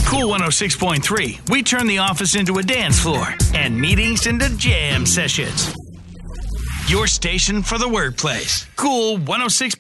Cool 106.3, we turn the office into a dance floor and meetings into jam sessions. Your station for the workplace. Cool 106.